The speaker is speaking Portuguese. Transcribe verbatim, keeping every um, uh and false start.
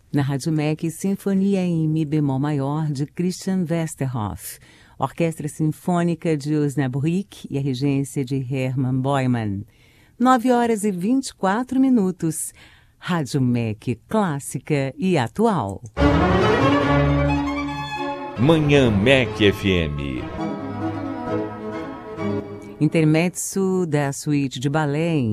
Na Rádio M E C, Sinfonia em Mi bemol maior de Christian Westerhoff, Orquestra Sinfônica de Osnabrück e a regência de Hermann Beumann. nove horas e vinte e quatro minutos. Rádio M E C clássica e atual. Manhã M E C F M. Intermezzo da suíte de balé em